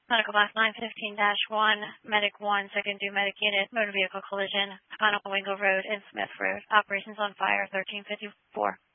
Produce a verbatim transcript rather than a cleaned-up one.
Medical Box nine fifteen dash one, Medic one, second due Medic Unit, motor vehicle collision, Conowingo Road and Smith Road. Operations on fire, thirteen fifty-four.